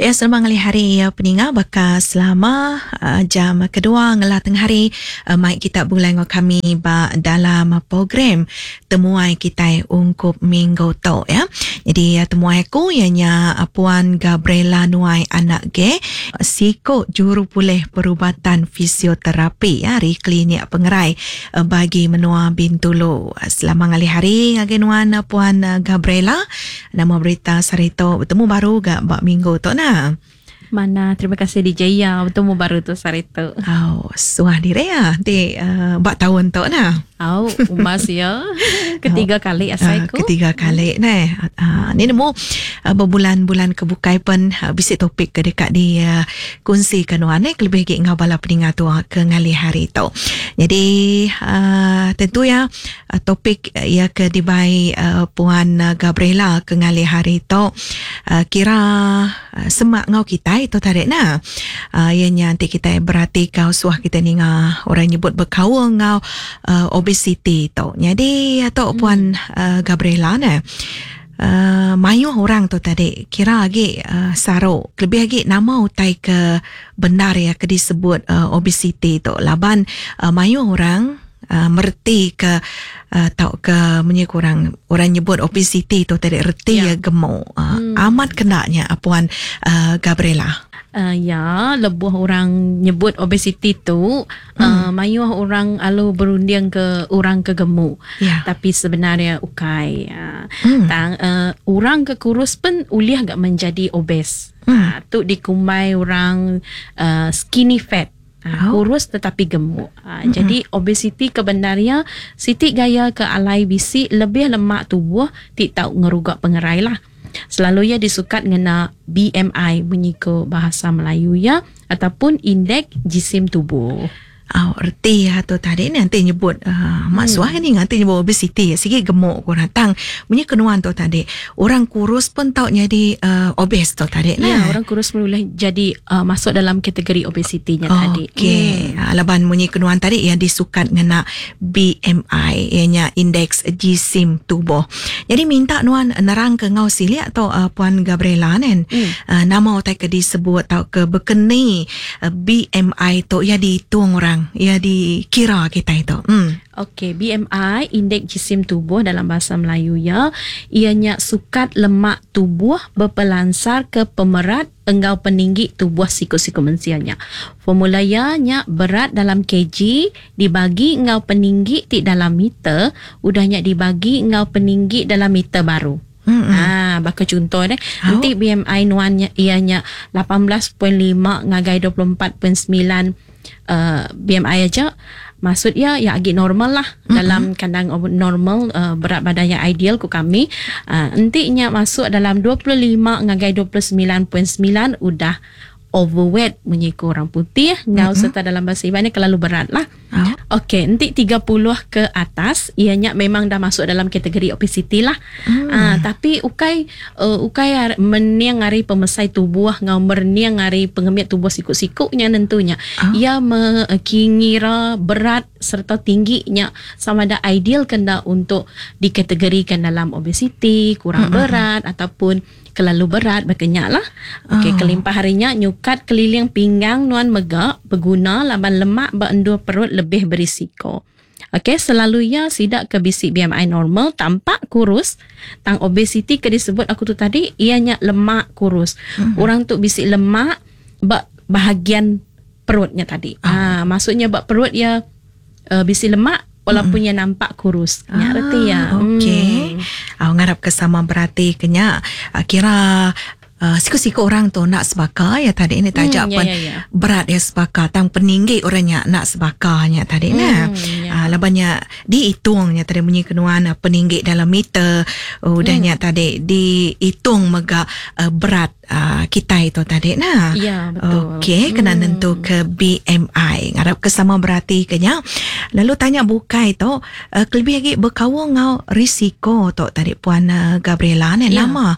Ya, selamat ngali hari peninga baka selama jam kedua ngelah tengah hari mai kita bulai ngo kami ba dalam program temuai kita ungkup minggu tu ya. Jadi temuai ku ianya Puan Gabriela Nuai anak ge siko juru pulih perubatan fisioterapi ya di klinik pengerai bagi menua Bintulu. Selamat ngali hari ngagenuan Puan Gabriela. Nama berita sarito bertemu baru gak bak minggu tu na. Mana, terima kasih DJ ya bertemu baru tu sarito. Suah diri ya di bak tahun tu na. Umas ya. Ketiga kali asaiku. Ketiga kali nah. Ni nemu berbulan-bulan kebukai pun bisi topik ke dekat di kunci kanuan lebih lagi ngabala peningat tu ke ngali hari tu. Jadi tentu ya topik ya ke dibai Puan Gabriela ke ngali hari tu kira semak ngau kita itu tarik na. Ianya nanti kita berarti kau suah kita ni orang nyebut berkawa ngau obesity tu. Jadi atau Puan Gabriela na mayu orang tu tadi kira lagi saro lebih lagi nama utai ke benar ya ke disebut obesity tu laban mayu orang merti ke tau ke menyek orang nyebut obesity tu tadi reti ya gemuk amat kenanya Puan Gabriela. Ya, lebuh orang nyebut obesity tu mayuh orang alu berunding ke orang ke gemuk. Tapi sebenarnya ukai. Orang ke kurus pun uliah gak menjadi obes. Tu dikumai orang skinny fat. Kurus tetapi gemuk. Jadi obesity kebenarnya siti gaya ke alai bisi lebih lemak tubuh ti tau ngerugak pengerai lah. Selalu ya disukat ngena BMI menyiko bahasa Melayu ya ataupun indeks jisim tubuh. Erti ya tu tadi nanti nyebut mak suah ni nanti nyebut obesity sikit gemuk kurang tang punya kenuan tu tadi orang kurus pun tau jadi obes tu tadi ya orang kurus boleh jadi masuk dalam kategori obesity-nya tadi. Okey laban punya kenuan tadi yang disukat ngena BMI ianya indeks jisim tubuh. Jadi minta nuan nerang ke ngau sili atau Puan Gabriela nen nama otai ke disebut tau ke berkeni BMI tu ya dihitung orang ya dikira kita itu. Okey, BMI indeks jisim tubuh dalam bahasa Melayu ya, ianya sukat lemak tubuh berpelansar ke pemerat engkau peninggi tubuh siku-siku manusianya. Formulanya berat dalam kg dibagi engkau peninggi ti dalam meter, udahnya dibagi engkau peninggi dalam meter baru. Baka contoh nanti BMI nuannya ianya 18.5 ngagai 24.9 BMI aja maksudnya ya agak normal lah dalam kandang normal berat badan yang ideal ku kami nantinya masuk dalam 25 ngagai 29.9 udah overweight menyiku orang putih ngau serta dalam bahasa Ibannya terlalu berat lah. Okey, nanti 30 ke atas ianya memang dah masuk dalam kategori obesity lah. Tapi ukai meniang ngari pemesai tubuh ngau merniang ngari pengemit tubuh sikuk-sikuknya nentunya. Ia mengira berat serta tingginya sama ada ideal kena untuk dikategorikan dalam obesity, kurang berat ataupun kelalu berat berkenyak lah. Okey, kelimpah harinya nyukat keliling pinggang nuan megak berguna laban lemak berendur perut lebih berisiko. Okey, selalunya sidak ke bisik BMI normal tampak kurus. Tang obesity ke disebut aku tu tadi ianya lemak kurus. Orang tu bisik lemak bahagian perutnya tadi. Maksudnya perut ya bisik lemak walaupun yang nampak kurus. Ngerti ya? Okey. Ngarap kesama berarti kenya kira siku-siku orang tu nak sebaka ya tadi ini tajak pun berat ya sebaka tang peninggi orangnya nak sebakanya tadi labannya dihitungnya tadi bunyi kenuan peninggi dalam meter udahnya tadi dihitung mega berat kita itu tadi ya betul. Okey kena nentu ke BMI ngarap kesama berarti kenya lalu tanya bukai tu lebih lagi berkawa ngau risiko tu tadi Puan Gabriela lama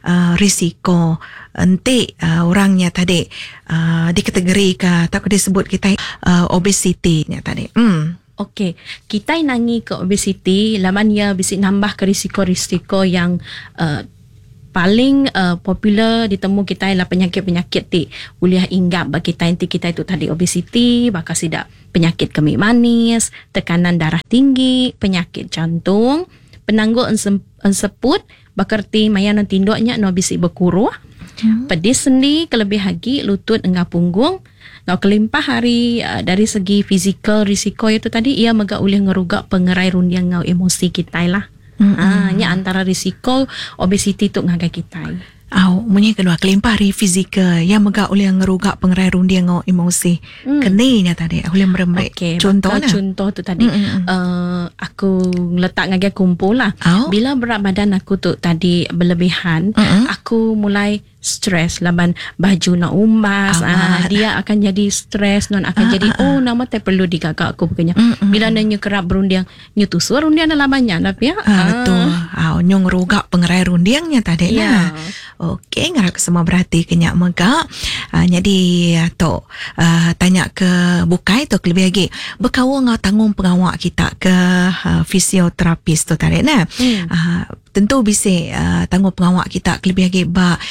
risiko nanti orangnya tadi dikategorikan atau disebut kita obesity nya tadi. Okey, kita nangi ke obesity laman ya bisa nambah ke risiko-risiko yang paling popular ditemu kita ialah penyakit-penyakit ti uliah inggap bagi kita itu tadi obesiti, bakal sidak penyakit kemih manis, tekanan darah tinggi, penyakit jantung, penangguh enseput, bakerti mayan tindoknya no bisi berkuruh, pedis sendi, kelebih hagi, lutut engah punggung. Ngau kelimpah hari dari segi fizikal risiko itu tadi ia megak ulih ngerugak pengerai rundiang ngau emosi kita lah. Nya antara risiko obesiti tu ngagai kita. Munyi kedua kelimpah hari fizikal yang megak oleh ngerugak pengerai rundi yang emosi. Keninya tadi oleh merembek. Okay, Contoh tu tadi aku letak ngagai kumpul lah. Bila berat badan aku tu tadi berlebihan, aku mulai stres laban baju nak umbas, dia akan jadi stres, non akan jadi nama teh perlu digagak aku bukannya. Bila nanya kerap berundiang nyutusu rundiang dalam banyak tapi ya. Betul. Nyong rugak pengerai rundiangnya tadi lah. Okey, ngarak semua berarti kenyak megak. Jadi tok tanya ke bukai tu lebih lagi berkawa ngau tanggung pengawak kita ke fisioterapis tu tadi nah. Tentu bisa tanggung pengawak kita lebih lagi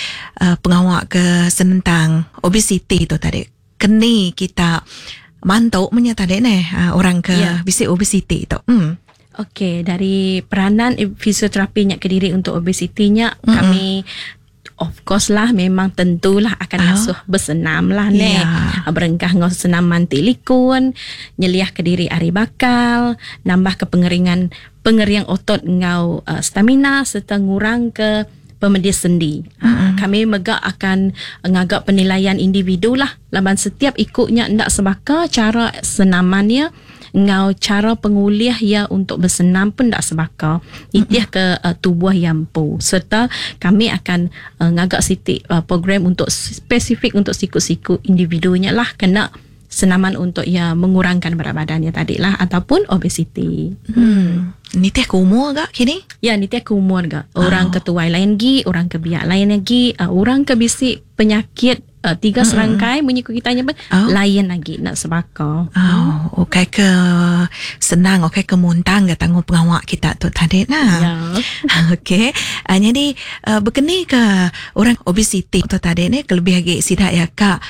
pengawak ke senentang obesiti tu tadi. Keni kita mantau menyata dek orang ke bisa obesiti tu. Okey, dari peranan fisioterapinya Kediri untuk obesitinya kami of course lah memang tentulah akan asuh bersenam lah berengkah ngau senam mantilikun, nyeliah Kediri ari bakal, nambah ke pengerian otot ngau stamina serta ngurang ke pemedis sendi. Kami megak akan ngagak penilaian individu lah. Laban setiap ikutnya ndak sebaka cara senamannya ngau cara penguliah ya untuk bersenam pun tak sebaka. Itiah ke tubuh yang pu. Serta kami akan ngagak sitik program untuk spesifik untuk siku-siku individunya lah kena senaman untuk ya mengurangkan berat badannya tadi lah ataupun obesiti. Ni teh ke umur agak kini? Ya, ni teh ke umur agak. Orang ketuai lain lagi, orang ke biak lain lagi, orang ke bisik penyakit 3 serangkai bunyi kitanya lain lagi nak sebaka. Okay ke senang, okay ke muntang ke tanggung pengawak kita tu tadi nah. Ya. Okay. Jadi berkeni ke orang obesiti tu tadi ni kelebih lagi sidak ya kak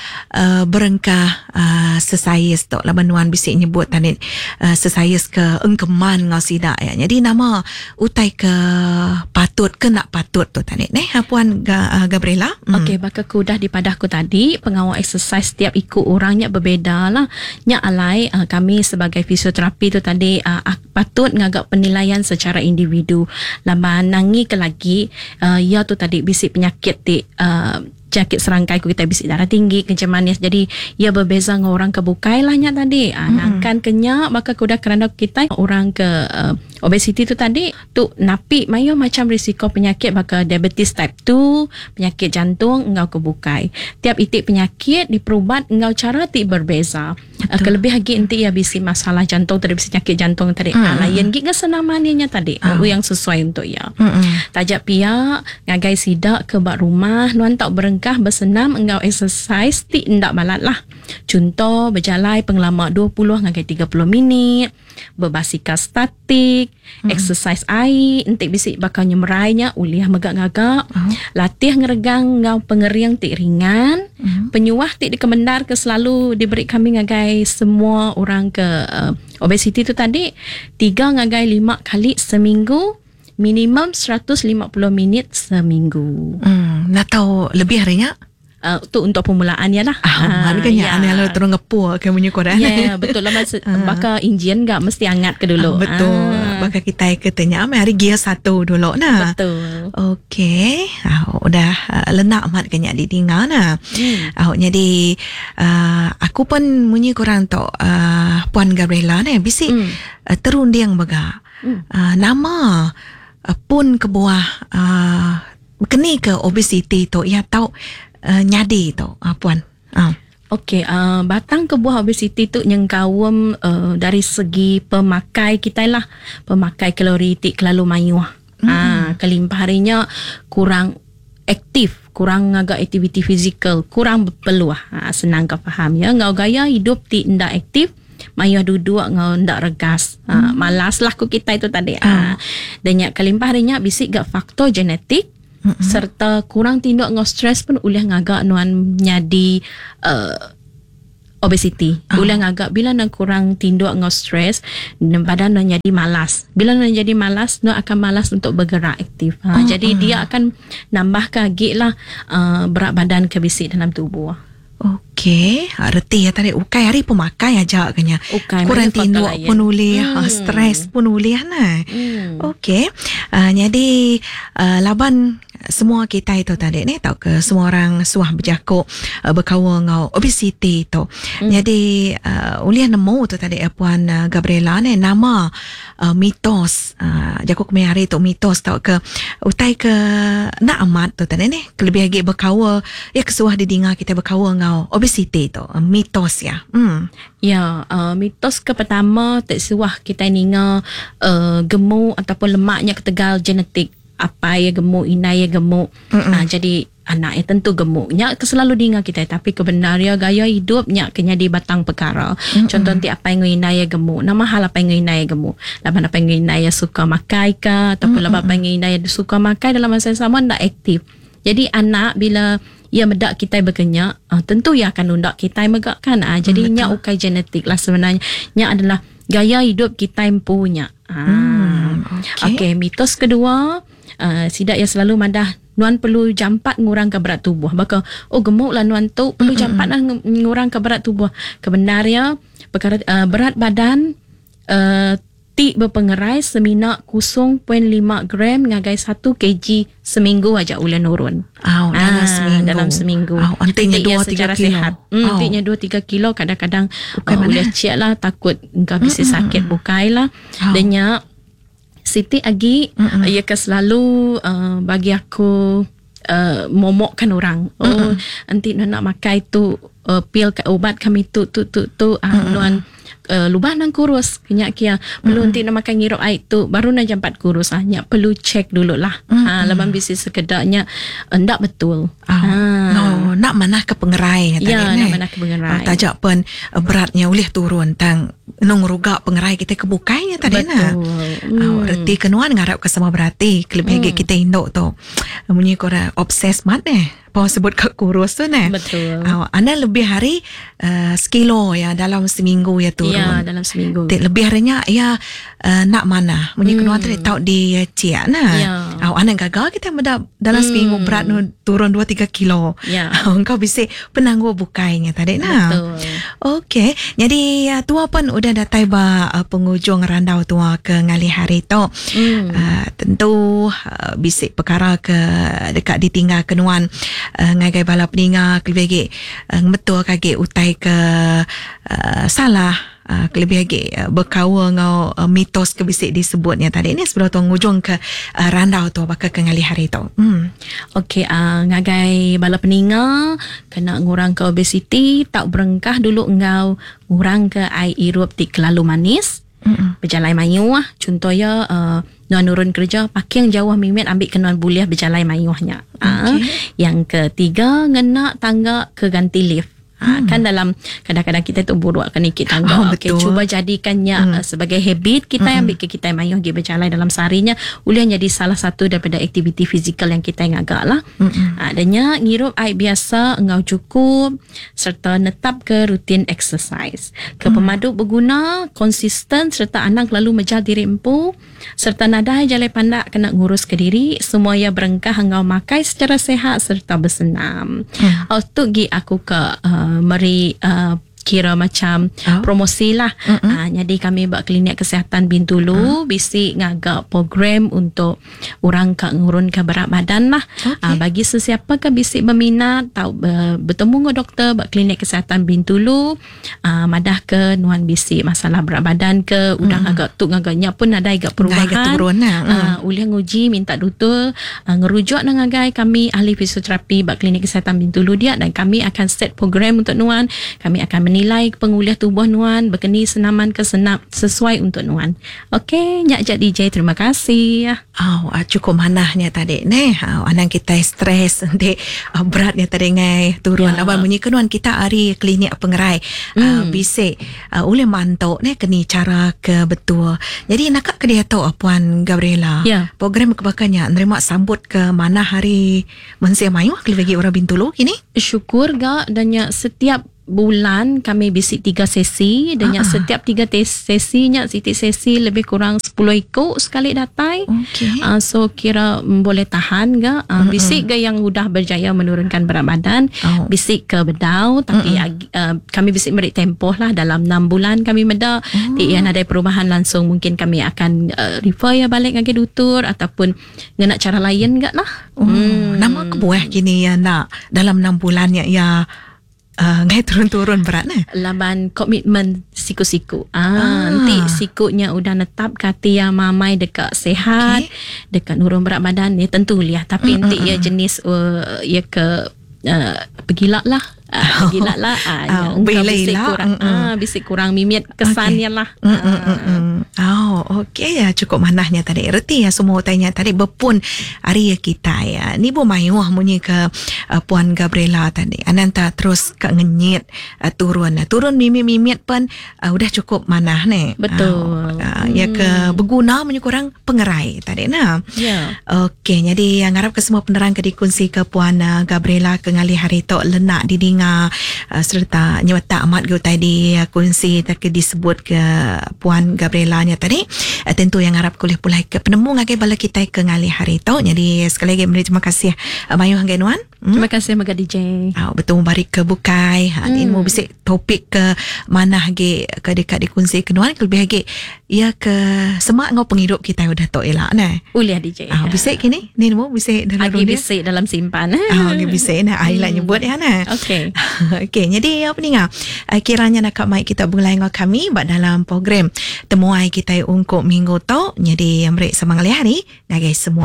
berengkah sesayas tu laban nuan bisik nyebut tadi sesayas ke engkeman ngau sidak ya. Jadi nama utai ke patut ke nak patut tu tadi ni Puan Gabriela. Okay, bakal kudah di padahku tadi pengawal exercise setiap ikut orangnya berbeza lah. Nya alai kami sebagai fisioterapi tu tadi patut ngagak penilaian secara individu. Lama nangi ke lagi ya tu tadi bisik penyakit ti penyakit serangkai kita bisik darah tinggi, kencing manis. Jadi ia berbeza dengan orang ke bukai lahnya tadi. Nakan kenyak maka kuda kerana kita orang ke obesiti tu tadi tu napi mayo macam risiko penyakit bakal diabetes type 2, penyakit jantung engau ke bukai. Tiap itik penyakit diperubat engau cara ti berbeza. Kelebih lagi inti ia bisi masalah jantung tadi bisi penyakit jantung tadi. Lain giga senamannya tadi yang sesuai untuk ia. Tajak pia ngagai sidak ke bak rumah nuan tak berengkah bersenam engau exercise ti ndak balat lah. Contoh berjalai pengelama 20 ngagai 30 minit, berbasikal statik, exercise air, entik bisik bakal nyemerainya, uliah megak-gagak, latih ngeregang ngau pengeriang tik ringan, penyuah tik dikemendar ke selalu diberi kami ngagai semua orang ke obesiti tu tadi 3 ngagai 5 kali seminggu, minimum 150 minit seminggu. Nak tahu lebih harinya? Tu untuk permulaannya lah. Harganya aneh lalu terus ngepul ke punya Quran. Ya, betul lah. Bakal Indian enggak mesti hangat ke dulu. Betul. Bakal kita ketanya hari gear 1 dulu nah. Betul. Okey. Udah lenak amat kenya ditinggal nah. Jadi aku pun munyi korang tu Puan Gabriela ni bisik terundiang baga. Nama pun ke buah keni ke obesiti tu ya tahu nyadi tu Puan. Okey, batang kebuah obesiti tu yang kawam dari segi pemakai kita lah. Pemakai kalori tik lalu mayuah. Kelimpah harinya kurang aktif, kurang agak aktiviti fizikal, kurang berpeluah. Senang kau faham ya. Ngau gaya hidup tik ndak aktif, mayuah duduk ngau ndak regas. Malas lah ku kita itu tadi. Dan kelimpah harinya bisik gak faktor genetik, serta kurang tinduk ngau stres pun ulih ngagak nuan nyadi obesity. Ulih ngagak bila nak kurang tinduk ngau stres, badan nak jadi malas. Bila nak jadi malas, nak akan malas untuk bergerak aktif. Jadi dia akan nambah kagik lah berat badan kebisik dalam tubuh. Okey, reti ya tadi ukai hari pemakai aja kanya. Kurang tinduk pun boleh, stres pun boleh nah. Okey. Jadi laban semua kita itu tadi ni tahu ke semua orang suah berjakuk berkawan ngau obesity tu. Jadi ulian nemu tu tadi Puan Gabriela ni nama mitos jakuk kami hari tu mitos tahu ke utai ke nak amat tu tadi ni lebih lagi berkawan ya kesuah didengar kita berkawan ngau obesity tu mitos ya. Ya, mitos ke pertama tak suah kita ninga gemuk ataupun lemaknya ketegal genetik. Apa ya gemuk, inai ya gemuk. Jadi anak tentu gemuknya selalu dengar kita, tapi kebenarannya gaya hidupnya kena di batang perkara. Contoh nanti apa yang inai ya gemuk, nama hal apa yang inai ya gemuk. Laban apa yang inai ya suka makai ke, ataupun laban apa yang inai ya suka makai dalam masa yang sama tak aktif. Jadi anak bila ia medak kita berkenyak, tentu ia akan undak kita megakkan. Jadi nya ukai genetik lah sebenarnya. Nya adalah gaya hidup kita yang punya. Okey, mitos kedua, sidak yang selalu madah nuan perlu jampat ngurang ke berat tubuh. Baka gemuk lah nuan tu perlu jampat lah ngurang ke berat tubuh. Kebenarnya perkara berat badan ti berpengerai semina 0.5 gram ngagai 1 kg seminggu aja ulah nurun. Dalam seminggu. Antinya 2-3 kilo. Antinya 2-3 kilo kadang-kadang ulah cek lah takut engkau bisa sakit bukai lah. Dan Siti Agi ia ke selalu bagi aku momokkan orang. Nanti nak makai tu pil ubat kami tu nuan lubang nang kurus kenyak kia perlu nanti nak makan ngirup air tu baru nak jampat kurus nya perlu cek dulu lah. Laban bisi sekedarnya ndak betul. Nak mana ke pengerai nak mana ke pengerai. Tajak pun beratnya boleh turun tang nong rugak pengerai kita kebukainya tadi na. Reti kenuan ngarap ke sama berarti kelebih kita induk tu. Munyi kora obses mat Pau sebut kat kurus tu Betul. Anda lebih hari sekilo ya dalam seminggu ya turun. Ya, dalam seminggu. Lebih harinya ya nak mana. Munyi kenuan tu tahu di ciak Anda gagal kita dalam seminggu berat turun 2-3 kilo. Engkau bisa penangguh bukainya tadi Betul. Okey. Jadi tua pun udah datai penghujung randau tua ke ngali hari tu. Tentu bisik perkara ke dekat ditinggal kenuan ngagai bala peninga kelebih betul kage utai ke salah kelebih lagi berkawa ngau mitos kebisik disebutnya tadi ni sebelum tu ngujung ke randau tu bakal ke ngali hari tu. Okey, ngagai bala peninga kena ngurang ke obesity, tak berengkah dulu engau ngurang ke air irup ti kelalu manis. Berjalan mayu contohnya nuan nurun kerja pakai yang jauh mimet ambil kenuan buliah berjalan mayuhnya. Yang ketiga ngena tangga ke ganti lift. Kan dalam kadang-kadang kita tu buruk kan ikut tangga. Okey, cuba jadikannya sebagai habit kita ambil ke kita mayuh pergi berjalan dalam seharinya boleh jadi salah satu daripada aktiviti fizikal yang kita yang agak lah. Adanya ngirup air biasa engau cukup serta netap ke rutin exercise. Ke pemadu berguna konsisten serta anak lalu menjaga diri empu serta nadai jalai pandak kena ngurus ke diri semua ia berengkah engau makai secara sehat serta bersenam. Tu gi aku ke meri kira macam promosi lah. Jadi kami buat klinik kesihatan Bintulu bisi ngagak program untuk orang ke ngurun ke berat badan lah. Bagi sesiapa ke bisi berminat tahu bertemu dengan doktor buat klinik kesihatan Bintulu madah ke nuan bisi masalah berat badan ke udang agak tuk agaknya pun ada agak perubahan. Uliah nguji minta doktor ngerujuk dengan agai kami ahli fisioterapi buat klinik kesihatan Bintulu dia dan kami akan set program untuk nuan. Kami akan menilai penguliah tubuh Nuan, berkeni senaman ke senap sesuai untuk Nuan. Okey, Nyak Jat DJ, terima kasih. Cukup manahnya tadi ni. Anang kita stres nanti beratnya tadi ngai turun. Ya. Abang bunyi kenuan kita hari klinik pengerai. Bisik oleh mantok ni keni cara ke betul. Jadi nak ke dia tahu Puan Gabriela. Ya. Program kebakannya nerima sambut ke mana hari mensia mayu kalau bagi orang Bintulu kini. Syukur gak dan Nyak setiap bulan kami bisik 3 sesi dan Nyak setiap 3 sesi Nyak setiap sesi lebih kurang 10 ikut sekali datai. Okey. So kira boleh tahan gak. Bisik gak yang sudah berjaya menurunkan berat badan. Bisik ke bedau tapi kami bisik beri tempoh lah dalam 6 bulan kami meda. Yang ada perubahan langsung mungkin kami akan refer ya balik ngagi dutur ataupun nak cara lain gak lah. Nama kebuah kini ya nak dalam 6 bulan ya ngai turun-turun berat ni. Laban komitmen siku-siku. Nanti sikunya udah netap kata yang mamai dekat sehat, dekat nurun berat badan ni tentu lihat. Tapi nanti ia jenis ia ke pergilak lah. Pergilak lah. Bisik kurang mimit kesannya lah. Okey ya, cukup manahnya tadi. Reti ya semua tanya tadi berpun hari kita ya. Ni bu mayuh munyi ke Puan Gabriela tadi. Ananta terus ke ngenyit turun mimit pun udah cukup manah ni. Betul. Ya ke berguna munyi kurang pengerai tadi nah. Ya. Okey, jadi yang harap ke semua penerang ke dikunci ke Puan Gabriela ke ngali hari tok lenak didinga serta nyata amat go tadi kunci tak disebut ke Puan Gabriela nya tadi. Tentu yang harap kuliah pulai ke penemu ngagai bala kita ke ngali hari tok. Jadi sekali lagi beri terima kasih Mayu hanggai Nuan. Terima kasih Maga DJ. Betul barik ke bukai. Ini mau bisik topik ke mana hage ke dekat dikunci ke Nuan lebih hage ya ke semak ngau penghidup kita udah tok elak nah. Uliah DJ. Bisik kini ni mau bisik dalam lagi bisik dalam simpan. Lagi bisik nah ai lah nyebut ya nah. Okey. Okey, jadi apa ni kiranya nak mai kita mulai dengan kami buat dalam program temuai kita untuk minggu tu. Jadi amrik semangat hari ngagai semua.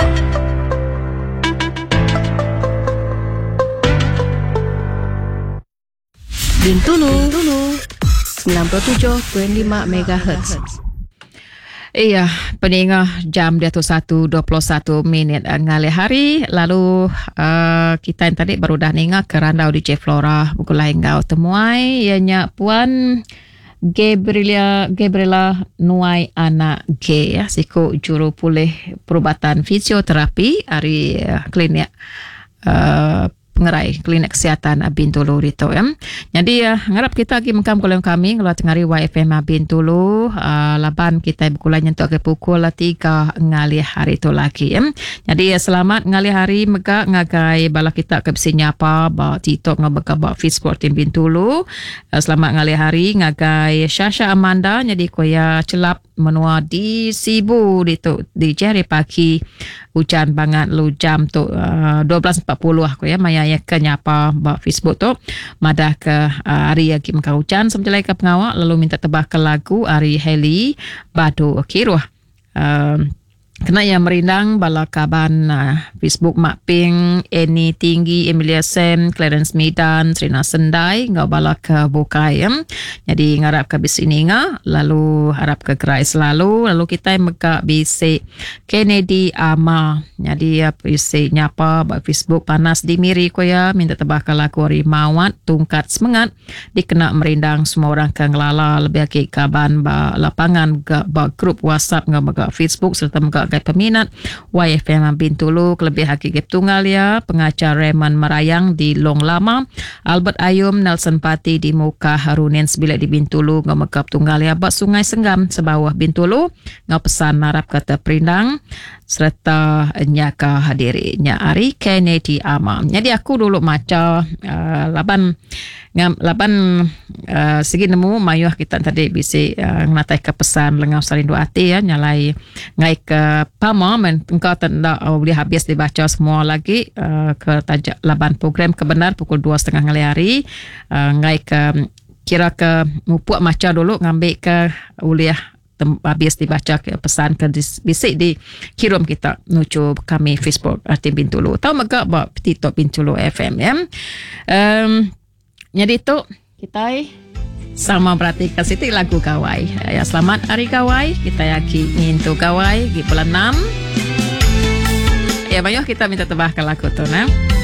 Bintulu 97.5 MHz. Iya, pendengar jam dia tu 1:21 ngalih hari. Lalu kita yang tadi baru dah dengar ke Randau DJ Flora Bukulai Ngau temuai ianya Puan Gabriela Nuai Anak G ya, siku juru pulih perubatan fisioterapi hari klinik pengerai klinik kesihatan Bintulu itu ya. Jadi ngarap kita lagi mengkam kuliah kami kalau tengari YFM Bintulu laban kita bukulai nyentuk ke pukul 3 ngali hari itu lagi ya. Jadi selamat ngali hari mega ngagai bala kita ke besi nyapa ba TikTok ngabaka ba Facebook tim Bintulu. Selamat ngali hari ngagai Syasha Amanda jadi koya celap menua di Sibu di jari pagi hujan banget lu jam tu 12.40 aku ya maya ya ke nyapa ba Facebook tu madah ke hari lagi maka hujan semenjak ke pengawak lalu minta tebah ke lagu Ari Heli Badu Kiruh kena yang merindang bala kaban Facebook Mak Ping, Eni Tinggi, Emilia Sam, Clarence Medan, Trina Sendai, ngau bala ke Bukai. Jadi ngarap ke bisini lalu harap ke gerai selalu, lalu kita mega bisi Kennedy Ama. Jadi bisi nyapa ba Facebook panas di miri ko ya, minta tebah ke lagu Rimawat, tungkat semangat, dikena merindang semua orang ke ngelala lebih ke kaban ba lapangan ba grup WhatsApp ngau Facebook serta mega sebagai peminat YFM Bintulu kelebih hakikip tunggal ya pengacara Raymond Merayang di Long Lama, Albert Ayum Nelson Pati di Muka Harunin Sebilik di Bintulu ngamekap tunggal ya bak Sungai Senggam sebawah Bintulu ngau pesan narap kata perindang serta nyaka hadirinya Ari Kennedy Ama. Jadi aku dulu maca laban segi nemu mayuh kita tadi bisi ngatai ke pesan lengau sarindu hati ya nyalai ngai ke pama engkau tenda boleh habis dibaca semua lagi ke tajak laban program kebenar pukul 2:30 ngali hari ngai ke kira ke mupuak maca dulu ngambil ke uliah habis dibaca ke pesan ke bisik di kirim kita nuju kami Facebook tim Bintulu tahu maka buat TikTok Bintulu FM ya. Jadi tu kita Sama berarti kasih lagu Kawai. Ya, selamat hari Kawai. Kita yaki ngintu Kawai di bulan 6. Ya, bayo kita minta tebahkan lagu tu, nah.